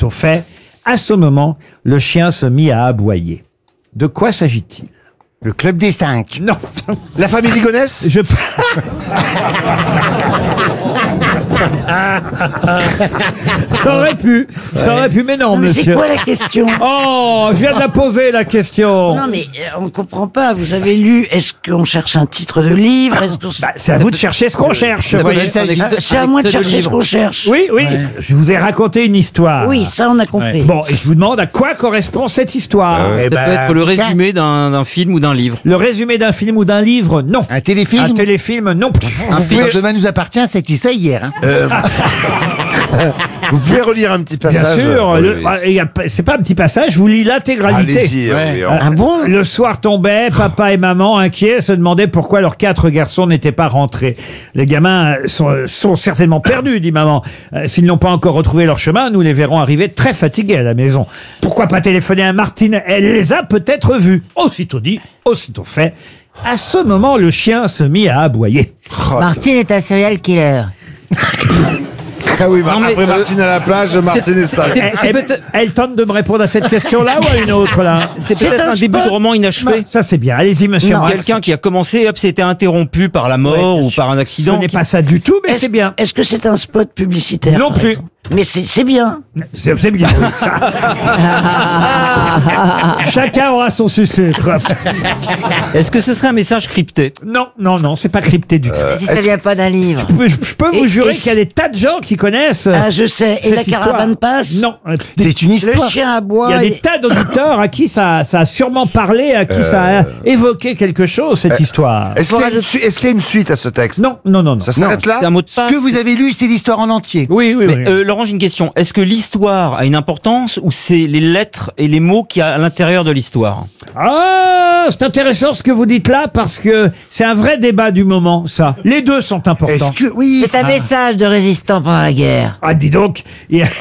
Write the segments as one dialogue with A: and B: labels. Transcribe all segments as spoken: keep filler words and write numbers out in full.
A: Aussitôt fait. À ce moment, le chien se mit à aboyer. De quoi s'agit-il?
B: Le club des cinq.
A: Non.
C: La famille Ligonès?
A: Je... Ça aurait pu, ça aurait pu, mais non,
D: Non, mais
A: monsieur.
D: c'est quoi la question?
A: Oh, je viens de la poser, la question.
D: Non, mais euh, on ne comprend pas. Vous avez lu, est-ce qu'on cherche un titre de livre? Est-ce qu'on...
A: Bah, c'est à vous de chercher ce qu'on cherche. vous voyez.
D: Ah, c'est à moi de chercher ce qu'on cherche.
A: Oui, oui, je vous ai raconté une histoire.
D: Oui, ça, on a compris.
A: Bon, et je vous demande à quoi correspond cette histoire.
B: Eh
E: Ça
B: ben,
E: peut être le résumé d'un d'un film ou d'un livre.
A: Le résumé d'un film ou d'un livre, non.
B: Un téléfilm.
A: Un téléfilm, non plus.
B: Un film. Demain nous appartient, c'était ça hier. Hein.
C: Euh, Vous pouvez relire un petit
A: Bien
C: passage?
A: sûr,
C: Oui,
A: le-
C: oui.
A: ah, il y a pas- c'est pas un petit passage, je vous lis l'intégralité.
C: Allez-y. oui, on-
A: Euh,
D: Ah bon?
A: Le soir tombait, papa et maman, inquiets, se demandaient pourquoi leurs quatre garçons n'étaient pas rentrés. Les gamins euh, sont, sont certainement perdus, dit maman. Euh, S'ils n'ont pas encore retrouvé leur chemin, nous les verrons arriver très fatigués à la maison. Pourquoi pas téléphoner à Martine? Elle les a peut-être vus. Aussitôt dit, aussitôt fait. À ce moment, le chien se mit à aboyer.
F: Martine est un serial killer.
C: Ah oui, bah,
E: Non, mais,
C: après
E: euh,
C: Martine à la plage, Martine est stable.
A: Elle, elle- elle tente de me répondre à cette question-là ou à une autre, là?
E: C'est peut-être
D: un
E: un début
D: spot.
E: de roman inachevé.
A: Ça, c'est bien. Allez-y, monsieur.
D: Non.
A: Marx.
E: Quelqu'un qui a commencé, hop, c'était interrompu par la mort ou par un
A: Ce
E: accident.
A: n'est pas ça du tout, mais
D: Est-ce-
A: c'est bien.
D: Est-ce que c'est un spot publicitaire?
A: Non
D: par
A: plus.
D: exemple Mais c'est c'est bien.
A: C'est c'est bien. oui, ça. Chacun aura son sucre.
E: Est-ce que ce serait un message crypté?
A: Non, non, non, c'est pas crypté du tout.
F: Si ça vient pas d'un livre.
A: Je peux- Je peux vous
D: Et-
A: jurer
D: et
A: qu'il y a des tas de gens qui connaissent.
D: Ah, je sais. Et
A: cette
D: la
A: histoire.
D: caravane passe?
A: Non. euh,
B: C'est une
D: Le
B: histoire.
D: chien aboie.
A: Il y a des
D: et-
A: tas d'auditeurs à qui ça, ça a sûrement parlé, à qui ça a évoqué quelque chose, cette histoire.
C: Est-ce qu'il y, a une su- est-ce qu'il y a une suite à ce texte?
A: Non, non, non, non.
C: Ça s'arrête là?
E: C'est un mot de
B: Ce
E: passe.
B: que vous avez lu, c'est l'histoire en entier.
A: Oui, oui,
E: Mais,
A: oui.
E: euh, Laurent, j'ai une question. Est-ce que l'histoire a une importance ou c'est les lettres et les mots qu'il y a à l'intérieur de l'histoire?
A: Ah, c'est intéressant ce que vous dites là parce que c'est un vrai débat du moment, ça. Les deux sont
B: Est-ce
A: importants.
B: que oui.
F: C'est un message de résistant pendant la guerre.
A: Ah, dis donc. il y a-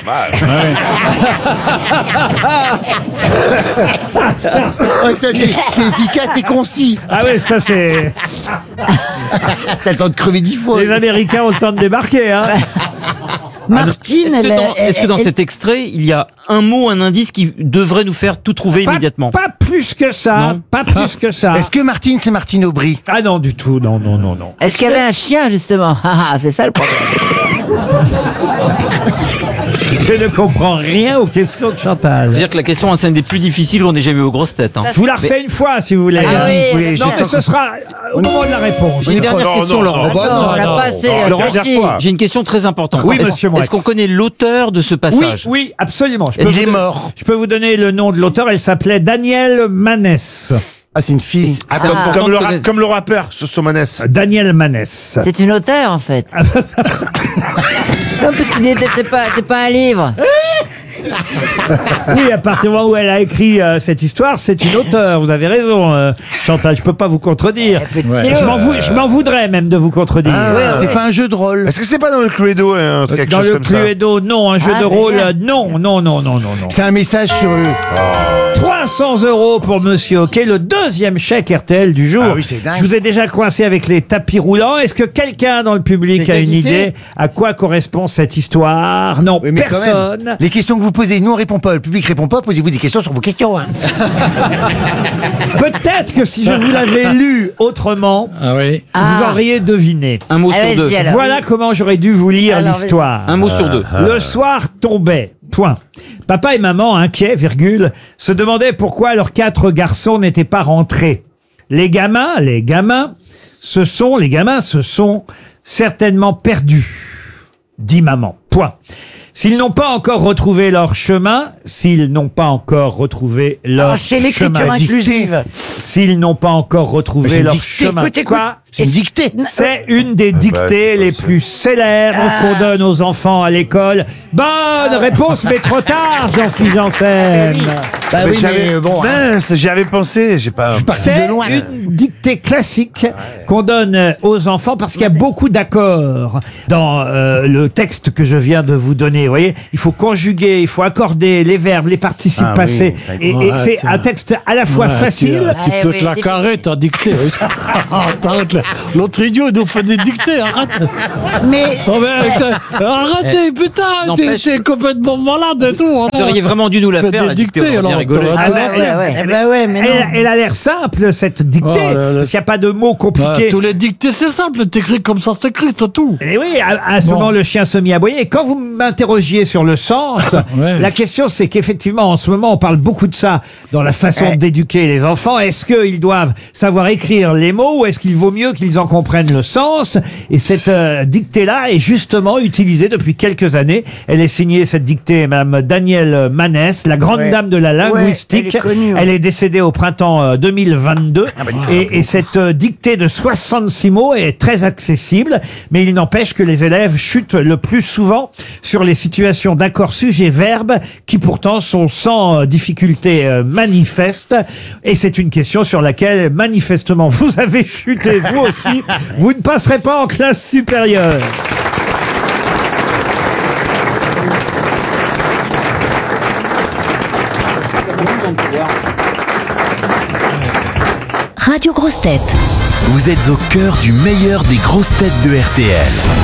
B: Ouais, ça, c'est c'est efficace et concis.
A: Ah ouais, ça c'est...
B: T'as le temps de crever dix fois.
A: Les Américains ont le temps de débarquer, hein.
D: Martine,
E: Est-ce que
D: elle,
E: dans,
D: elle-
E: est-ce que dans
D: elle-
E: cet extrait, il y a un mot, un indice qui devrait nous faire tout trouver
A: Pas,
E: immédiatement?
A: pas plus que ça,
E: Non.
A: pas plus que ça.
B: Est-ce que Martine, c'est Martine Aubry?
A: Ah non, du tout, non, non, non, non.
F: Est-ce qu'il y avait un chien, justement? Ah, ah, c'est ça le problème.
A: Je ne comprends rien aux questions de Chantal.
E: C'est-à-dire que la question, c'est une des plus difficiles qu'on ait jamais eu aux grosses têtes. Hein.
A: Je vous la refais une fois, si vous voulez.
F: Ah oui,
B: oui,
A: non,
B: j'ai
A: mais
B: ça.
A: ce sera euh, au moment de la réponse.
E: Une dernière
C: Non,
E: question,
C: non,
E: Laurent.
C: non, bah
F: Non,
C: non,
F: on l'a
C: non,
F: pas assez
C: non,
E: Laurent,
F: réfléchi.
C: fois.
E: J'ai une question très importante.
A: Oui,
E: Est-ce-
A: monsieur Moix.
E: Est-ce qu'on connaît l'auteur de ce
A: Oui,
E: passage?
A: oui, absolument. Je
E: Il
A: peux
B: Il
A: vous
B: est
A: don-
B: mort.
A: Je peux vous donner le nom de l'auteur. Elle s'appelait Daniel Manès.
B: Ah, c'est une fille.
E: Ah,
C: Comme,
E: important
C: comme
E: de
C: le, ra-
E: connaître.
C: comme le rappeur, ce Somanès.
A: Daniel Manès.
F: C'est une auteure, en fait. Non, parce qu'il n'était c'est pas, c'est pas un livre.
A: Oui, à partir du moment où elle a écrit euh, cette histoire, c'est une auteure. Vous avez raison, euh, Chantal. Je peux pas vous contredire.
F: Petit
A: Je m'en vou- je m'en voudrais même de vous contredire.
B: Ah, c'est pas un jeu de rôle.
C: Est-ce que c'est pas dans le Cluedo, hein, quelque
A: Dans
C: chose
A: le
C: comme ça?
A: Cluedo, non. Un jeu
F: Ah,
A: de
F: c'est
A: rôle,
F: bien.
A: euh, non, non, non, non, non, non.
B: C'est un message sur eux.
A: trois cents euros pour Monsieur Hockey, le deuxième chèque R T L du jour.
B: Ah oui, c'est dingue.
A: Je vous ai déjà coincé avec les tapis roulants. Est-ce que quelqu'un dans le public
B: Quelqu'un
A: a une
B: qui
A: idée
B: sait
A: à quoi correspond cette histoire? Non,
B: Oui, mais quand
A: personne.
B: même, les questions que vous posez, nous on répond pas, le public répond pas, posez-vous des questions sur vos questions. Hein.
A: Peut-être que si je vous l'avais lu autrement,
G: Ah oui.
A: vous auriez deviné.
E: Un mot sur
F: Allez-y,
E: deux.
F: alors.
A: Voilà comment j'aurais dû vous lire
F: Alors,
A: l'histoire.
E: Un mot sur deux.
A: Le soir tombait. Point. Papa et maman, inquiets, virgule, se demandaient pourquoi leurs quatre garçons n'étaient pas rentrés. Les gamins, les gamins, se sont, les gamins se sont certainement perdus, dit maman. Point. S'ils n'ont pas encore retrouvé leur chemin, s'ils n'ont pas encore retrouvé leur
D: Ah, c'est l'écriture
A: chemin,
D: inclusive.
A: s'ils n'ont pas encore retrouvé
B: Mais c'est
A: leur
B: dicté.
A: chemin,
D: Écoute, écoute.
A: quoi
B: C'est une dictée.
A: c'est une des dictées les plus célèbres qu'on donne aux enfants à l'école. Bonne réponse, mais trop tard, Jean-Philippe Janssen.
B: Bah
C: Mais
B: oui,
C: j'avais-
B: mais bon, hein,
C: mince, j'y avais pensé, j'ai pas.
B: je suis parti
A: C'est
B: de loin.
A: une dictée classique qu'on donne aux enfants parce qu'il y a beaucoup d'accords dans euh, le texte que je viens de vous donner. Vous voyez, il faut conjuguer, il faut accorder les verbes, les participes
B: Ah oui,
A: passés.
B: d'accord.
A: et et
G: Ouais,
A: c'est
G: tiens.
A: un texte à la fois
G: Ouais,
A: facile.
G: Tu, tu
F: Ah,
G: peux
F: oui,
G: te la
F: des-
G: carrer, t'as dicté. Attends, L'autre idiot, il nous fait des dictées, arrête.
D: Mais
G: Oh, mais, euh, arrêtez, putain, t'es,
E: n'empêche-
G: t'es complètement malade et tout. hein.
E: Vous auriez vraiment dû nous la
G: Faites
E: faire,
G: des
E: la dictée,
G: dictées,
E: on aurait bien
G: alors.
E: rigolé.
G: t'aurais-
A: Ah bah,
D: ouais, ouais. Eh ben ouais, mais non.
A: Elle, elle a l'air simple, cette dictée,
G: Oh là là.
A: parce qu'il n'y a pas de mots
G: Bah,
A: compliqués.
G: tous les dictées, c'est simple, t'écris comme ça, c'est écrit, c'est tout.
A: Et oui, à, à ce
G: Bon.
A: moment, le chien se mit à aboyer. Et quand vous m'interrogiez sur le sens,
G: Ouais.
A: la question, c'est qu'effectivement, en ce moment, on parle beaucoup de ça dans la façon
D: Ouais.
A: d'éduquer les enfants. Est-ce qu'ils doivent savoir écrire les mots ou est-ce qu'il vaut mieux qu'ils en comprennent le sens? Et cette euh, dictée-là est justement utilisée depuis quelques années. Elle est signée, cette dictée, Madame Danielle Manès, la grande
D: Ouais.
A: dame de la linguistique.
D: Ouais, elle est connue, ouais.
A: Elle est décédée au printemps euh, deux mille vingt-deux. et, et cette euh, dictée de soixante-six mots est très accessible, mais il n'empêche que les élèves chutent le plus souvent sur les situations d'accord sujet-verbe qui pourtant sont sans euh, difficulté euh, manifeste. Et c'est une question sur laquelle manifestement vous avez chuté vous aussi. Vous ne passerez pas en classe supérieure.
H: Radio Grosses Têtes.
I: Vous êtes au cœur du meilleur des grosses têtes de R T L.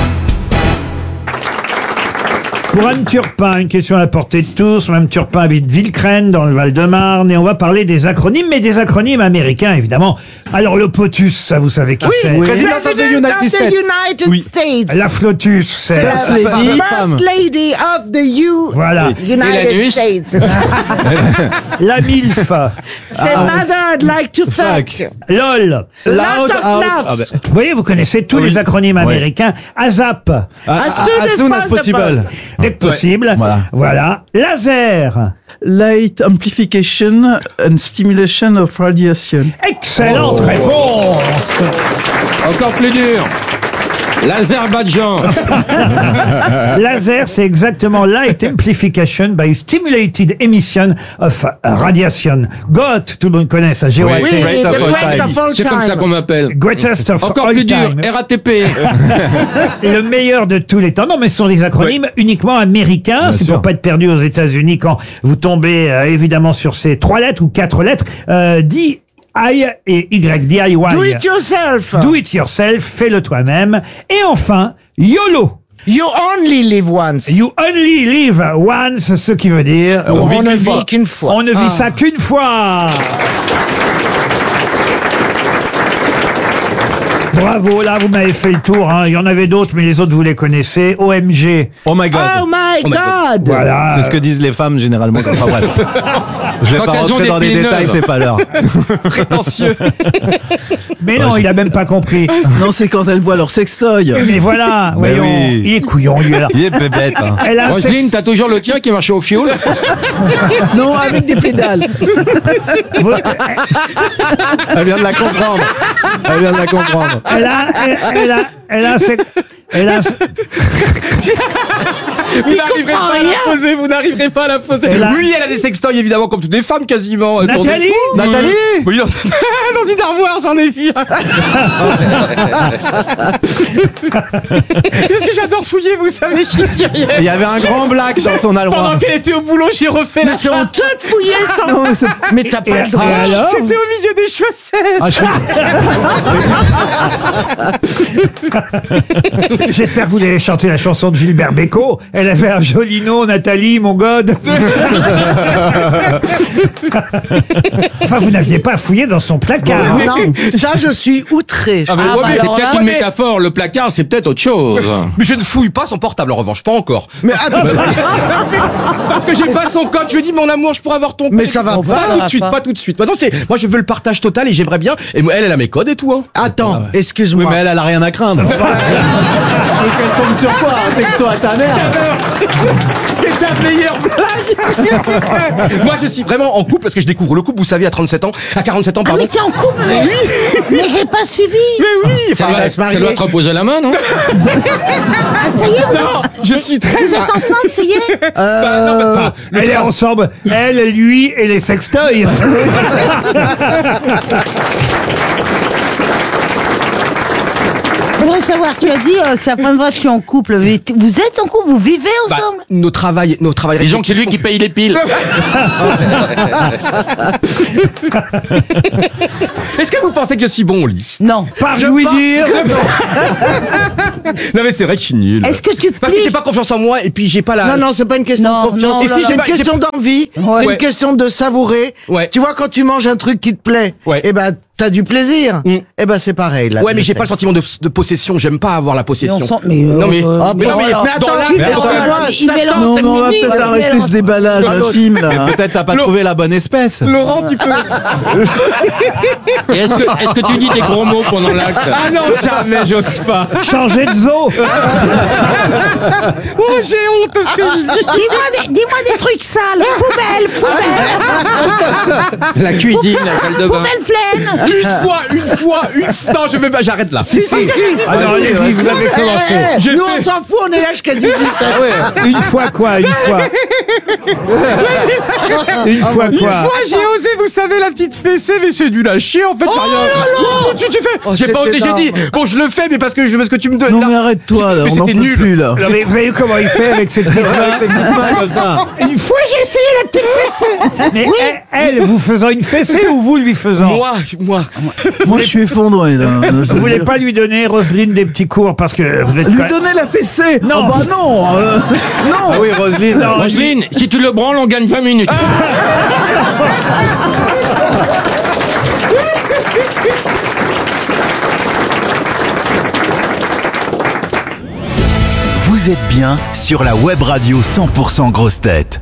A: Pour Anne Turpin, une question à la portée de tous. Mme Turpin habite Villecrène, dans le Val-de-Marne, et on va parler des acronymes, mais des acronymes américains, évidemment. Alors, le POTUS, ça, vous savez qui c'est?
C: President of the United States.
D: United
C: Oui.
D: States.
A: La Flotus, c'est...
D: La
C: First lady.
D: First Lady of the U.
A: Voilà.
D: United States.
A: La MILF.
D: C'est Mother I'd like to fuck.
A: LOL.
D: Lot
C: Loud,
D: of
C: out.
D: laughs.
C: Ah, bah.
A: Vous voyez, vous connaissez tous les acronymes américains. ASAP.
C: Ah,
D: As soon
C: as
D: as
C: soon as
D: possible.
C: possible.
A: Dès que possible.
C: Voilà.
A: Voilà. Laser.
J: Light amplification and stimulation of radiation.
A: Excellente réponse.
K: Encore plus dur. L'Azerbaïdjan.
A: Laser, c'est exactement Light Amplification by Stimulated Emission of Radiation. G O T, tout le monde connaît ça, G O A T.
D: Oui,
C: Great
D: the
C: of all
D: great
C: time.
D: of all
K: C'est comme ça
D: time.
K: qu'on m'appelle.
A: Greatest of
K: Encore
A: all
K: plus dur.
A: time.
K: R A T P.
A: Le meilleur de tous les temps. Non, mais ce sont des acronymes uniquement américains. C'est
C: sûr.
A: pour pas être perdu aux États-Unis quand vous tombez euh, évidemment sur ces trois lettres ou quatre lettres. Euh, D I et Y, D I Y.
D: Do it yourself.
A: Do it yourself, fais-le toi-même. Et enfin, YOLO.
D: You only live once.
A: You only live once, ce qui veut dire
C: On vit
D: On ne
C: qu'une fois.
D: vit qu'une fois.
A: on ne vit
D: Ah.
A: ça qu'une fois. Bravo, là vous m'avez fait le tour. Hein. Il y en avait d'autres, mais les autres vous les connaissez. O M G.
C: Oh my god.
D: Oh my God.
A: Voilà.
C: C'est ce que disent les femmes généralement. Enfin bref. Je vais
K: Quand
C: pas
K: elles ont
C: rentrer
K: des
C: dans des
K: pieds
C: détails,
K: neuves.
C: c'est pas l'heure.
K: Prétentieux.
A: Mais non, il a même pas compris.
J: Non, c'est quand elles voient leur sextoy.
A: Mais voilà,
C: Mais
A: voyons.
C: oui.
A: Il est couillon, lui, là.
C: Il est bébête. Hein.
A: Elle a un
K: Roselyne,
A: sexe-
K: t'as toujours le tien qui marchait au fioul.
J: Non, avec des pédales.
A: vous-
C: Elle vient de la comprendre. Elle vient de la comprendre.
A: Elle a, elle, elle a, elle a un sexe- elle a un sexe-
K: Vous n'arriverez pas à la poser, vous n'arriverez pas à la poser.
A: Elle a-
K: Oui, elle a des sextoys évidemment, comme toutes les femmes quasiment.
A: Nathalie
C: Nathalie.
K: Oui, dans, dans une armoire, j'en ai vu. Parce que j'adore fouiller, vous savez.
C: Il y avait un grand black dans son
K: Pendant
C: armoire.
K: qu'elle était au boulot, j'ai refait la
D: Ils sont toutes fouillées sans...
J: Non, mais c'est-
D: Mais t'as pas le
A: Et
D: droit.
A: alors
K: C'était au milieu des chaussettes.
C: Ah, je-
A: J'espère que vous allez chanter la chanson de Gilbert Bécaud. Elle avait un joli nom, Nathalie, mon god. Enfin, vous n'aviez pas fouillé dans son placard.
D: Non, ça je suis outré.
K: Ah, mais
D: Ah,
K: ouais,
D: bah
K: mais c'est
D: alors
K: peut-être
D: là,
K: une
D: mais-
K: métaphore. Le placard, c'est peut-être autre chose. Mais je ne fouille pas son portable, en revanche, pas encore. Mais attends, parce que j'ai pas son code. Je lui ai dit, mon amour, je pourrais avoir ton code.
D: Mais ça va
K: pas.
D: pas, ça
K: tout
D: va
K: de suite,
D: pas.
K: pas tout de suite. Maintenant, c'est, moi, je veux le partage total et j'aimerais bien. Et moi, elle, elle a mes codes et tout, hein.
D: Attends,
C: Oui,
D: excuse-moi.
C: mais elle, elle a rien à craindre. Donc elle tombe sur quoi? Un texto à ta mère.
K: C'est ta meilleure blague. Moi, je suis vraiment en couple parce que je découvre le couple, vous savez, à trente-sept ans, à quarante-sept ans,
D: Ah
K: pardon.
D: mais t'es en couple. Mais j'ai pas suivi.
K: Mais oui,
D: Ça
K: enfin,
D: va se marier.
K: reposer la main, non?
D: Ah ça y est, vous
K: Non,
D: êtes,
K: je suis très.
D: vous êtes ensemble, ça y est.
K: Bah, non, mais enfin, le
A: Elle est
K: tra-
A: ensemble, elle, lui et les sextoys.
D: Oui, j'aimerais savoir, tu as dit, euh, c'est la première fois que je suis en couple. Mais t- vous êtes en couple, vous vivez
K: Bah,
D: ensemble?
K: nos travails, nos travails.
E: Les gens, c'est lui qui paye les piles.
K: Est-ce que vous pensez que je suis bon au lit?
D: Non.
A: Par
K: Je
A: jouy
K: pense
A: dire.
K: Non mais c'est vrai que je suis nul.
D: Est-ce que tu
K: Parce que
D: plies?
K: j'ai pas confiance en moi et puis j'ai pas la.
H: Non, non, c'est pas une question
D: Non,
H: de confiance.
D: non,
K: Et
H: c'est
K: si j'ai
H: une
K: pas-
H: question d'envie.
D: Ouais.
H: C'est
K: Ouais.
H: une question de savourer.
K: Ouais.
H: Tu vois, quand tu manges un truc qui te plaît,
K: Ouais.
H: eh ben, t'as du plaisir.
K: Mm.
H: Eh ben, c'est pareil, là.
K: Ouais, mais j'ai pas le sentiment de, de possession. J'aime pas avoir la
D: Mais
K: possession.
D: on sent, mais, euh,
K: Non mais.
D: euh,
H: Ah,
K: mais
H: mais,
K: non mais.
H: alors, mais attends,
K: dans la-
H: tu
K: mais
H: fais
K: attends,
H: ça,
D: il
H: ça
D: mélange
H: tente,
J: Non,
H: t'es
J: mais on va
H: mini,
J: peut-être
H: ouais.
J: arrêter ce déballage, Rachim, là.
C: Peut-être t'as pas trouvé la bonne espèce.
K: Laurent, tu peux.
E: Et est-ce que, est-ce que tu dis des gros mots pendant l'acte?
K: Ah non, jamais, j'ose pas.
A: Changer de zoo.
K: Oh, j'ai honte de ce que je dis.
D: Dis-moi des, dis-moi des trucs sales. Poubelle, poubelle,
E: La cuisine, la salle de bain.
D: poubelle pleine.
K: Une fois, une fois, une fois. Non, je vais pas, j'arrête là.
A: Si, si. Ah non, allez-y, vous avez commencé.
H: Eh,
K: J'ai
H: nous,
K: fait-
H: on s'en fout, on est là jusqu'à dix-huit ans.
A: Une fois quoi, une fois. Une fois
K: Une
A: quoi.
K: fois, j'ai osé, vous savez, la petite fessée, mais c'est du la chier en fait. Oh là là tu, tu fais.
H: Oh,
K: J'ai pas osé,
H: c'était
K: j'ai dit.
H: énorme.
K: Bon, je le fais, mais parce que je, parce que tu me donnes.
J: Non,
K: là-
J: mais arrête-toi, là.
K: Mais
J: On n'en
K: c'était
J: peut
K: nul.
J: plus, là.
A: Non, mais vous voyez comment il fait avec ses petites mains.
C: Tes petites mains comme ça.
A: Une fois j'ai essayé la petite fessée. Mais elle, elle, vous faisant une fessée ou vous lui faisant?
K: Moi, moi.
J: Moi, je suis effondré, là. Je
A: Vous
J: veux
A: voulez
J: dire.
A: pas lui donner, Roselyne, des petits cours parce que vous êtes
J: Lui
A: quand même-
J: donner la fessée?
A: Non.
J: Oh, bah non euh, Non
C: Ah oui, Roselyne.
A: Non,
E: Roselyne, si tu le branles, on gagne vingt minutes.
I: Vous êtes bien sur la web radio cent pour cent grosses têtes.